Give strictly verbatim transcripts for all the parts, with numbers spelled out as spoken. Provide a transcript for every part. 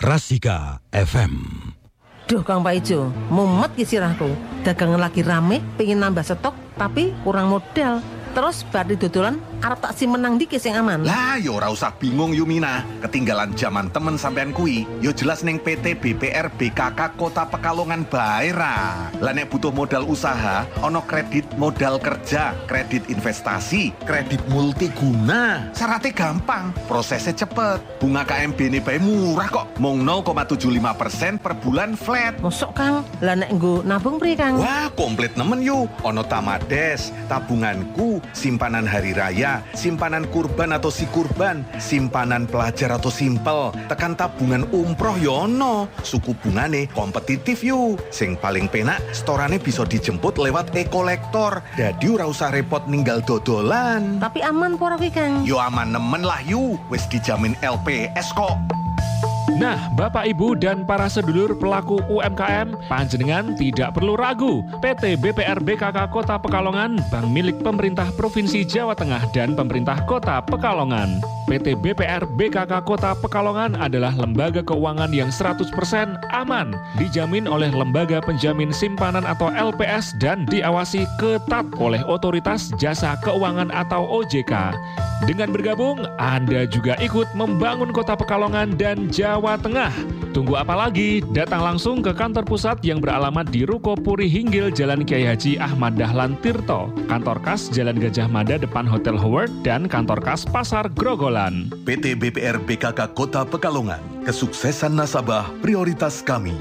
Rasika F M. Duh Kang Pak Ijo, mumet ki sirahku. Dagangan lagi rame, pengen nambah stok, tapi kurang modal. Terus bar di dodolan arep tak simenang dikit sing aman. Lah yo ora usah bingung Yumina. Ketinggalan zaman temen sampean kui. Yo jelas ning P T B P R B K K Kota Pekalongan bae ra. Lah nek butuh modal usaha, ono kredit modal kerja, kredit investasi, kredit multiguna. Syaratnya gampang, prosesnya cepet. Bunga K M B ini bae murah kok. Mung nol koma tujuh lima persen per bulan flat. Mosok Kang, lah nek nggo nabung priye Kang? Wah, komplit nemen yu. Ono Tamades, tabunganku, simpanan hari raya, simpanan kurban atau si kurban, simpanan pelajar atau simpel, tekan tabungan umroh yono, suku bungane kompetitif yu. Sing paling penak, storane bisa dijemput lewat e-kolektor. Dadi ora usah repot ninggal dodolan. Tapi aman pora kuwi Kang? Yo aman nemen lah yu, wis dijamin L P S kok. Nah, Bapak, Ibu, dan para sedulur pelaku U M K M, panjenengan tidak perlu ragu. P T B P R B K K Kota Pekalongan, bank milik pemerintah Provinsi Jawa Tengah dan pemerintah Kota Pekalongan. P T B P R B K K Kota Pekalongan adalah lembaga keuangan yang seratus persen aman, dijamin oleh Lembaga Penjamin Simpanan atau L P S dan diawasi ketat oleh Otoritas Jasa Keuangan atau O J K. Dengan bergabung, Anda juga ikut membangun Kota Pekalongan dan Jawa Tengah. Tunggu apa lagi? Datang langsung ke kantor pusat yang beralamat di Ruko Puri Hinggil, Jalan Kiai Haji Ahmad Dahlan Tirto, kantor kas Jalan Gajah Mada depan Hotel Howard, dan kantor kas Pasar Grogolan. P T B P R B K K Kota Pekalongan, kesuksesan nasabah prioritas kami.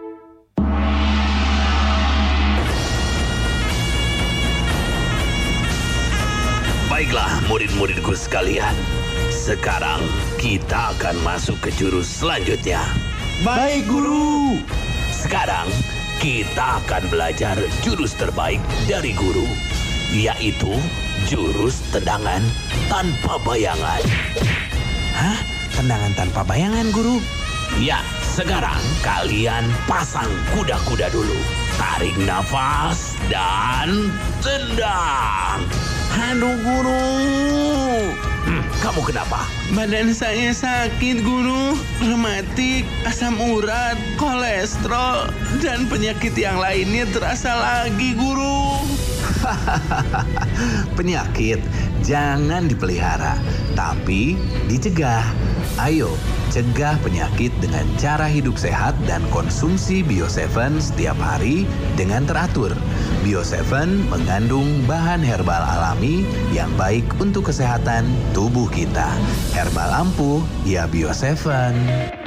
Baiklah murid-muridku sekalian, sekarang kita akan masuk ke jurus selanjutnya. Baik guru. Sekarang kita akan belajar jurus terbaik dari guru, yaitu jurus tendangan tanpa bayangan. Hah? Tendangan tanpa bayangan guru? Ya, sekarang kalian pasang kuda-kuda dulu. Tarik nafas dan tendang. Aduh guru. Hmm, kamu kenapa? Badan saya sakit guru. Rematik, asam urat, kolesterol, dan penyakit yang lainnya terasa lagi guru. Penyakit jangan dipelihara, tapi dicegah. Ayo, cegah penyakit dengan cara hidup sehat dan konsumsi Bio tujuh setiap hari dengan teratur. Bio tujuh mengandung bahan herbal alami yang baik untuk kesehatan tubuh kita. Herbal ampuh, ya Bio tujuh.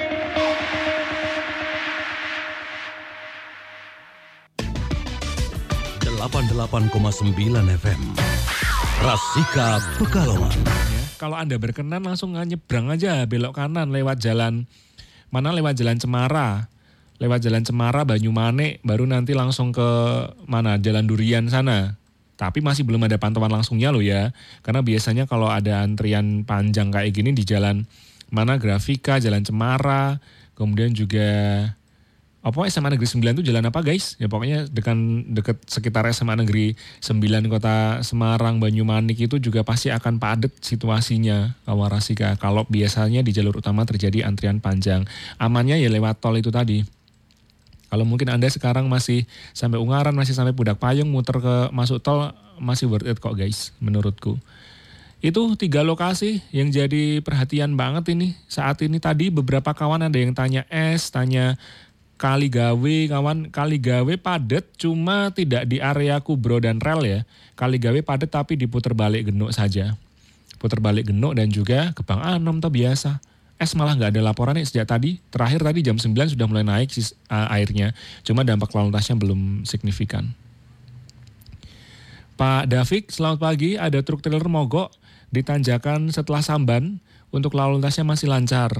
delapan puluh delapan koma sembilan F M. Rasika Pekalongan. Ya, kalau Anda berkenan langsung nyebrang aja, belok kanan lewat jalan mana lewat jalan Cemara. Lewat jalan Cemara Banyumane, baru nanti langsung ke mana Jalan Durian sana. Tapi masih belum ada pantauan langsungnya loh ya. Karena biasanya kalau ada antrian panjang kayak gini di jalan mana Grafika, Jalan Cemara, kemudian juga apa S M A Negeri sembilan itu jalan apa guys? Ya pokoknya dekat dekat sekitar S M A Negeri sembilan Kota Semarang, Banyumanik itu juga pasti akan padat situasinya Kawarasika. Kalau biasanya di jalur utama terjadi antrian panjang. Amannya ya lewat tol itu tadi. Kalau mungkin Anda sekarang masih sampai Ungaran, masih sampai Pudak Payung, muter ke masuk tol, masih worth it kok guys, menurutku. Itu tiga lokasi yang jadi perhatian banget ini. Saat ini tadi beberapa kawan ada yang tanya es, tanya Kaligawe, kawan. Kaligawe padat, cuma tidak di area Kubro dan rel ya. Kaligawe padat tapi diputar balik Genuk saja. Putar balik Genuk dan juga Gebang Anom tak biasa. Es malah nggak ada laporan nih sejak tadi. Terakhir tadi jam sembilan sudah mulai naik uh, airnya. Cuma dampak lalu lintasnya belum signifikan. Pak Davik, selamat pagi. Ada truk trailer mogok di tanjakan setelah Samban. Untuk lalu lintasnya masih lancar.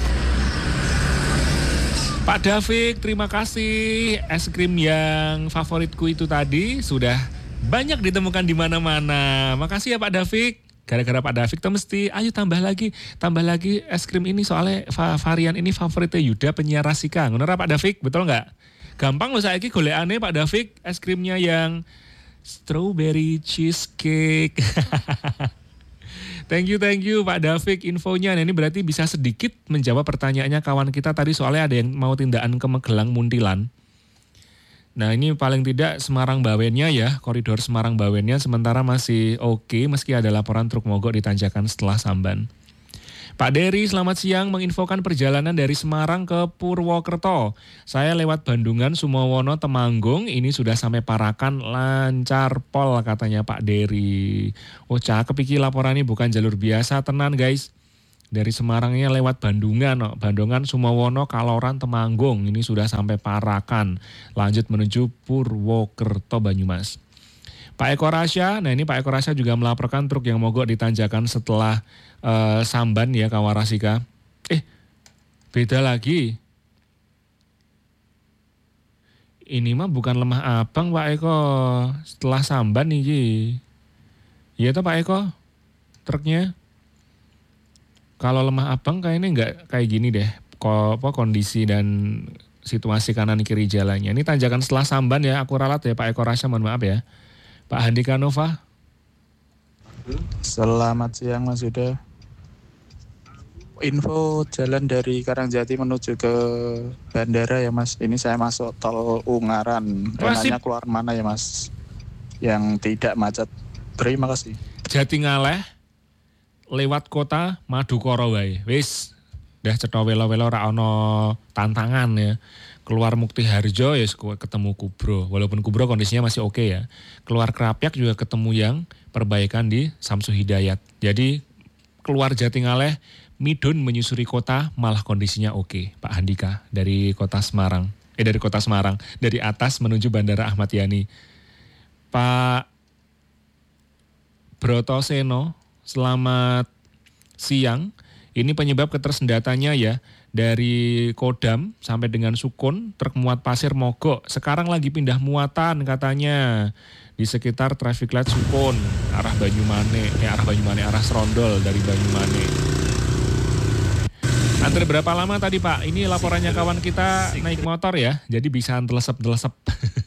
Pak Davik, terima kasih. Es krim yang favoritku itu tadi sudah banyak ditemukan di mana-mana. Makasih ya Pak Davik. Gara-gara Pak Davik tuh mesti, ayo tambah lagi, tambah lagi es krim ini soalnya varian ini favoritnya Yuda penyiar Rasika. Ngono Pak Davik, betul nggak? Gampang loh saiki golekane Pak Davik, es krimnya yang strawberry cheesecake. Thank you, thank you Pak Davik infonya. Nah, ini berarti bisa sedikit menjawab pertanyaannya kawan kita tadi soalnya ada yang mau tindakan ke Magelang Muntilan. Nah ini paling tidak Semarang Bawennya ya, koridor Semarang Bawennya sementara masih oke meski ada laporan truk mogok di tanjakan setelah Samban. Pak Dery selamat siang, menginfokan perjalanan dari Semarang ke Purwokerto. Saya lewat Bandungan, Sumowono, Temanggung, ini sudah sampai Parakan, lancar pol katanya Pak Dery. Oh cakep iki laporan ini bukan jalur biasa tenan guys. Dari Semarangnya lewat Bandungan, no. Bandungan, Sumowono, Kaloran, Temanggung. Ini sudah sampai Parakan. Lanjut menuju Purwokerto, Banyumas. Pak Eko Rasya, nah ini Pak Eko Rasya juga melaporkan truk yang mogok di tanjakan setelah uh, Samban ya Kawarasika. Eh, beda lagi. Ini mah bukan Lemah Abang Pak Eko. Setelah Samban nih. Iya toh Pak Eko, truknya. Kalau Lemah Abang kayaknya nggak kayak gini deh, kok kondisi dan situasi kanan kiri jalannya. Ini tanjakan setelah Samban ya, aku ralat ya Pak Eko Rasya, mohon maaf ya. Pak Handika Nova. Selamat siang Mas Yuda. Info jalan dari Karangjati menuju ke bandara ya Mas. Ini saya masuk tol Ungaran. Enaknya keluar mana ya Mas? Yang tidak macet. Terima kasih. Jatingaleh lewat kota Madukoro wae. Wis, dah cetha welo-welo ora ana tantangan ya. Keluar Mukti Harjo ya ketemu Kubro. Walaupun Kubro kondisinya masih oke ya. Keluar Krapyak juga ketemu yang perbaikan di Samsu Hidayat. Jadi keluar Jatingaleh, midun menyusuri kota malah kondisinya oke. Pak Handika dari kota Semarang. Eh dari kota Semarang. Dari atas menuju Bandara Ahmad Yani. Pak Broto Seno, selamat siang. Ini penyebab ketersendatannya ya. Dari Kodam sampai dengan Sukun, truk muat pasir mogok. Sekarang lagi pindah muatan katanya. Di sekitar traffic light Sukun, arah Banyumane, eh arah Banyumane, arah Serondol dari Banyumane. Antri berapa lama tadi Pak? Ini laporannya kawan kita naik motor ya, jadi bisa telesep-telesep.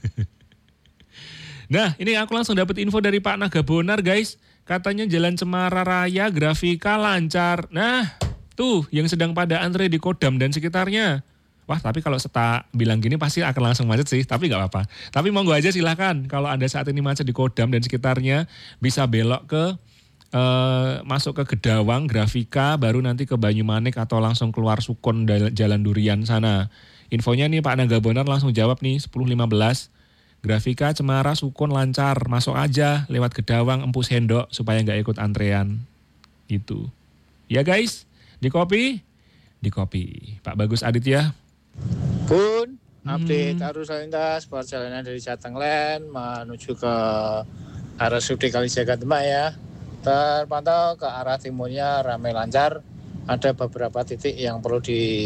Nah, ini aku langsung dapat info dari Pak Naga Bonar guys. Katanya Jalan Cemara Raya Grafika lancar. Nah, tuh yang sedang pada antre di Kodam dan sekitarnya. Wah, tapi kalau Seta bilang gini pasti akan langsung macet sih, tapi nggak apa-apa. Tapi monggo aja silahkan, kalau Anda saat ini macet di Kodam dan sekitarnya, bisa belok ke, eh, masuk ke Gedawang, Grafika, baru nanti ke Banyumanik atau langsung keluar Sukun Jalan Durian sana. Infonya nih Pak Naga Bonar langsung jawab nih, sepuluh lima belas. Grafika, Cemara, Sukun lancar, masuk aja lewat Gedawang, Empus Hendok, supaya nggak ikut antrean. Gitu. Ya guys, di kopi, di kopi. Pak Bagus Aditya. Bun, update hmm. arus lalu lintas perjalanan dari Jatenglen menuju ke arah R S U D Kalijaga Demak ya. Terpantau ke arah timurnya ramai lancar. Ada beberapa titik yang perlu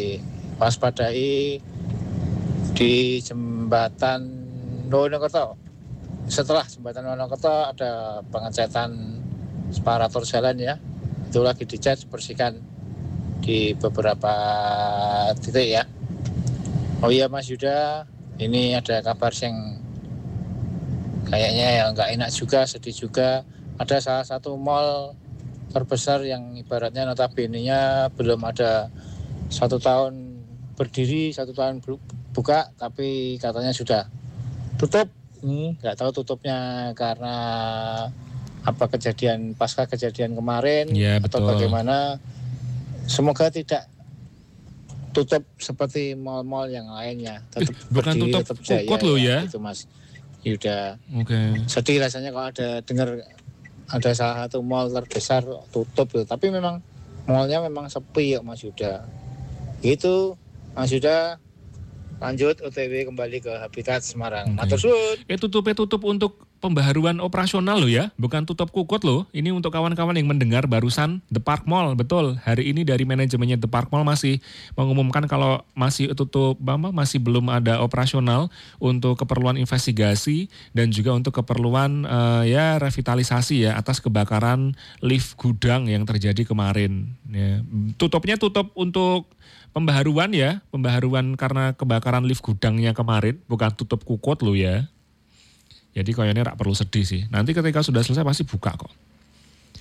diwaspadai di jembatan Wonokerto. Setelah jembatan Wonokerto ada pengecetan separator jalan ya. Itu lagi dicat, bersihkan di beberapa titik ya. Oh iya Mas Yuda, ini ada kabar yang kayaknya yang nggak enak juga, sedih juga. Ada salah satu mall terbesar yang ibaratnya notabene-nya belum ada satu tahun berdiri, satu tahun buka, tapi katanya sudah tutup. Hmm, nggak tahu tutupnya karena apa kejadian pasca kejadian kemarin ya, atau bagaimana. Semoga tidak tutup seperti mal-mal yang lainnya. Tetap bukan berdiri, tutup tetap jaya, kukut loh ya. Itu Mas Yuda. Oke. Okay. Sedih rasanya kalau ada dengar ada salah satu mal terbesar tutup loh. Tapi memang malnya memang sepi ya Mas Yuda. Gitu Mas Yuda. Lanjut O T W kembali ke Habitat Semarang. Matur suwun. Eh tutupnya tutup untuk pembaharuan operasional loh ya, bukan tutup kukut loh. Ini untuk kawan-kawan yang mendengar barusan The Park Mall, betul. Hari ini dari manajemennya The Park Mall masih mengumumkan kalau masih tutup, masih belum ada operasional untuk keperluan investigasi dan juga untuk keperluan uh, ya revitalisasi ya atas kebakaran lift gudang yang terjadi kemarin. Ya. Tutupnya tutup untuk pembaharuan ya, pembaharuan karena kebakaran lift gudangnya kemarin, bukan tutup kukut loh ya. Jadi kayaknya gak perlu sedih sih. Nanti ketika sudah selesai pasti buka kok.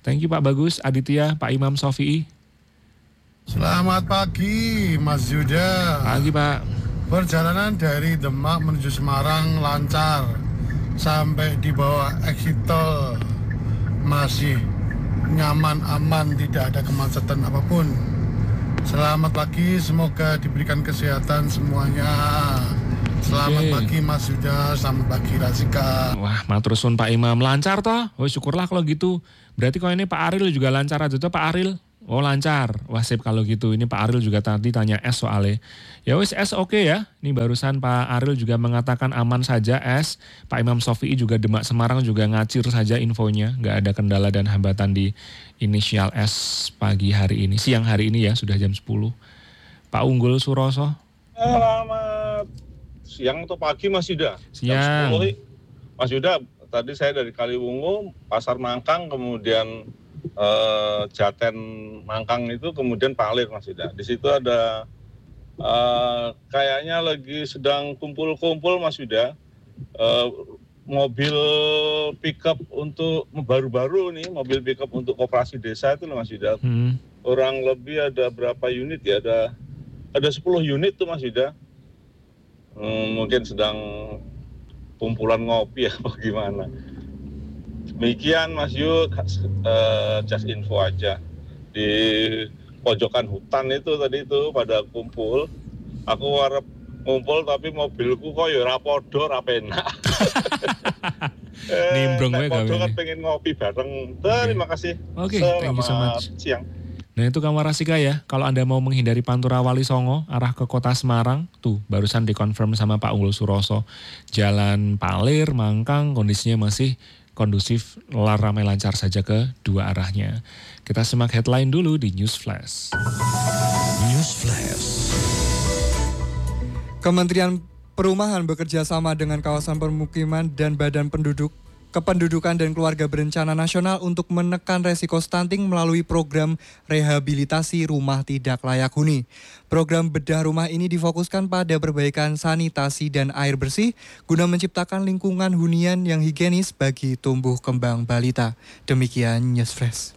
Thank you Pak Bagus, Aditya, Pak Imam Sofi'i. Selamat pagi Mas Yuda. Pagi Pak. Perjalanan dari Demak menuju Semarang lancar sampai di bawah exit tol masih nyaman, aman, tidak ada kemacetan apapun. Selamat pagi, semoga diberikan kesehatan semuanya. Selamat okay. pagi Mas Yuda, selamat pagi Rasika. Wah, matur suwun Pak Imam, lancar toh? Oh syukurlah kalau gitu. Berarti kalau ini Pak Aril juga lancar aja tuh Pak Aril? Oh lancar, wah sip kalau gitu. Ini Pak Aril juga tadi tanya S soalnya. Ya wis S oke okay ya. Ini barusan Pak Aril juga mengatakan aman saja S. Pak Imam Sofi'i juga Demak Semarang juga ngacir saja infonya. Gak ada kendala dan hambatan di inisial S pagi hari ini. Siang hari ini ya, sudah jam sepuluh. Pak Unggul Suroso. Selamat siang atau pagi Mas Yuda? Siang. sepuluh, Mas Yuda, tadi saya dari Kaliwungu, Pasar Mangkang, kemudian Uh, Jaten Mangkang itu kemudian Palir Mas Yuda. Di situ ada uh, kayaknya lagi sedang kumpul-kumpul Mas Yuda. Uh, mobil pickup untuk baru-baru nih, mobil pickup untuk koperasi desa itu loh Mas Yuda. Hmm. Orang lebih ada berapa unit ya? Ada ada sepuluh unit tuh Mas Yuda. Hmm, mungkin sedang kumpulan ngopi ya bagaimana. Demikian Mas Yu, uh, just info aja. Di pojokan hutan itu tadi itu pada kumpul. Aku warep ngumpul tapi mobilku kok ya ora podo, ora penak. Nimbrung wae gawe. Podo kan pengen ngopi bareng. Terima kasih. Oke, okay, thank you so much. Siang. Nah itu Kawan Rasika ya, kalau Anda mau menghindari Pantura Wali Songo, arah ke kota Semarang, tuh barusan dikonfirm sama Pak Unggul Suroso. Jalan Palir, Mangkang, kondisinya masih kondusif, ramai lancar saja ke dua arahnya. Kita simak headline dulu di News Flash. News Flash. Kementerian Perumahan bekerja sama dengan kawasan permukiman dan Badan Penduduk Kependudukan dan Keluarga Berencana Nasional untuk menekan resiko stunting melalui program rehabilitasi rumah tidak layak huni. Program bedah rumah ini difokuskan pada perbaikan sanitasi dan air bersih guna menciptakan lingkungan hunian yang higienis bagi tumbuh kembang balita. Demikian News Fresh.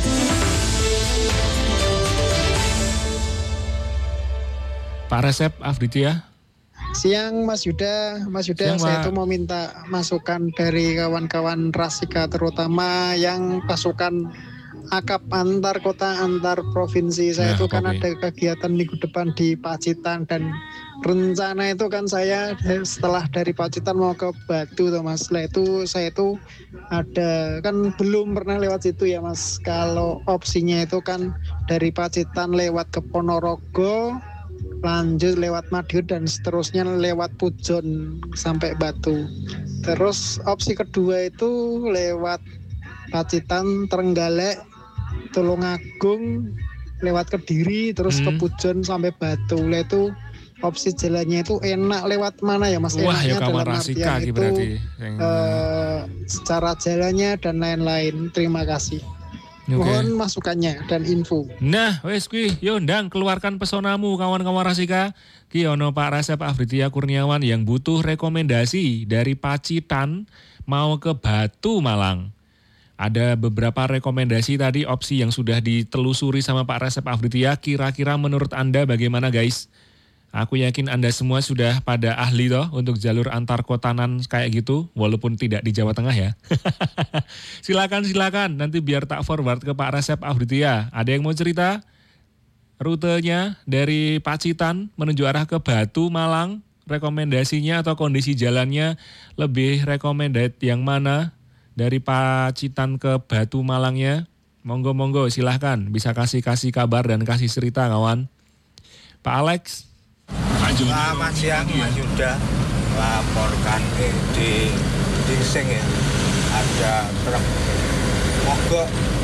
Pak Resep Afridiyah. Siang Mas Yuda, Mas Yuda, Siang, saya tuh mau minta masukan dari kawan-kawan Rasika terutama yang pasukan akap antar kota, antar provinsi. Saya itu nah, kan okay. ada kegiatan minggu depan di Pacitan dan rencana itu kan saya setelah dari Pacitan mau ke Batu tuh Mas. Lah itu saya itu ada kan belum pernah lewat situ ya Mas. Kalau opsinya itu kan dari Pacitan lewat ke Ponorogo, lanjut lewat Madiun dan seterusnya lewat Pujon sampai Batu. Terus opsi kedua itu lewat Pacitan, Trenggalek, Tulungagung, lewat Kediri, terus hmm. ke Pujon sampai Batu. Lah itu opsi jalannya itu enak lewat mana ya Mas? Wah, enaknya ya dalam artian itu berarti. Uh, secara jalannya dan lain-lain. Terima kasih. Okay. Mohon masukannya dan info. Nah, wes kuwi, yo ndang keluarkan pesonamu kawan-kawan Rasika. Ki ono Pak Resep Afridiyah Kurniawan yang butuh rekomendasi dari Pacitan mau ke Batu Malang. Ada beberapa rekomendasi tadi opsi yang sudah ditelusuri sama Pak Resep Afridiyah. Kira-kira menurut Anda bagaimana guys? Aku yakin Anda semua sudah pada ahli toh untuk jalur antar kotanan kayak gitu, walaupun tidak di Jawa Tengah ya. silakan silakan, nanti biar tak forward ke Pak Resep Afridiyah. Ada yang mau cerita rutenya dari Pacitan menuju arah ke Batu Malang, rekomendasinya atau kondisi jalannya lebih recommended yang mana dari Pacitan ke Batu Malangnya? Monggo monggo silahkan, bisa kasih kasih kabar dan kasih cerita kawan. Pak Alex. Selamat siang Mas Yuda, laporkan eh, di Dingsing ya, ada truk mogok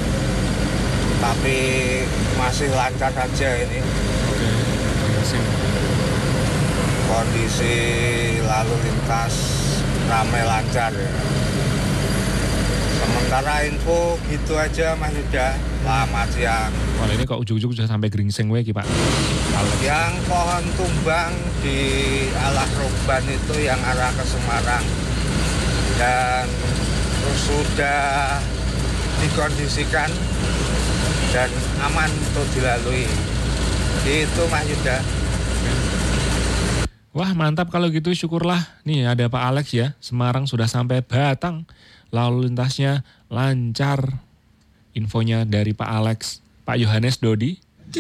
tapi masih lancar saja ini. Oke, kondisi lalu lintas ramai lancar ya. Sementara info gitu aja Mas Yuda. Selamat siang. Kalau ini kok ujung-ujung sudah sampai Gringsing we Pak. Yang pohon tumbang di Alah Roban itu yang arah ke Semarang. Dan sudah dikondisikan dan aman untuk dilalui. Itu Mas Yuda. Wah mantap kalau gitu, syukurlah. Nih ada Pak Alex ya, Semarang sudah sampai Batang. Lalu lintasnya lancar. Infonya dari Pak Alex. Pak Yohanes Dodi.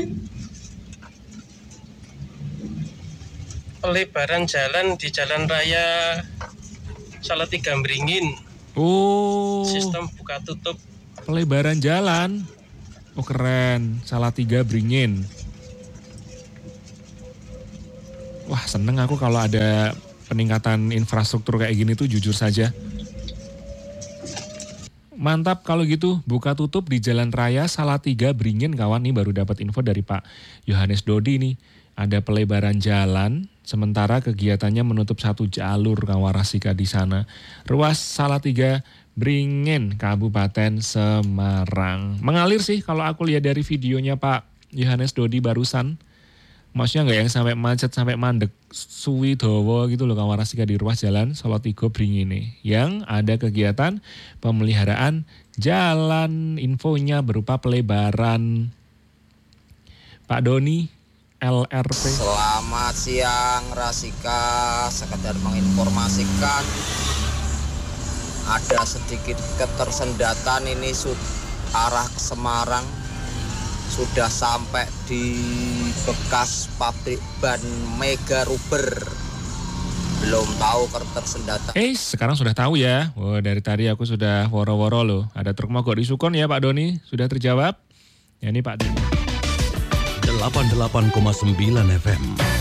Pelebaran jalan di Jalan Raya Salatiga Beringin. Oh. Sistem buka tutup. Pelebaran jalan. Oh keren, Salatiga Beringin. Wah seneng aku kalau ada peningkatan infrastruktur kayak gini tuh jujur saja. Mantap kalau gitu, buka tutup di Jalan Raya Salatiga Beringin kawan. Nih baru dapat info dari Pak Yohanes Dodi nih. Ada pelebaran jalan, sementara kegiatannya menutup satu jalur Kawarasika di sana. Ruas Salatiga Beringin, Kabupaten Semarang. Mengalir sih kalau aku lihat dari videonya Pak Yohanes Dodi barusan. Maksudnya nggak yang sampai macet, sampai mandek, suwi dowo gitu loh Kawarasika di ruas jalan Salatiga Beringin ini. Yang ada kegiatan pemeliharaan jalan, infonya berupa pelebaran. Pak Doni, L R P. Selamat siang Rasika, sekedar menginformasikan ada sedikit ketersendatan ini sud arah ke Semarang. Sudah sampai di bekas pabrik ban Mega Rubber. Belum tahu ketersendatan. Eh, sekarang sudah tahu ya. Wah, dari tadi aku sudah woro-woro loh. Ada truk mogok di Sukon ya Pak Doni. Sudah terjawab? Ya ini Pak Doni. delapan puluh delapan koma sembilan F M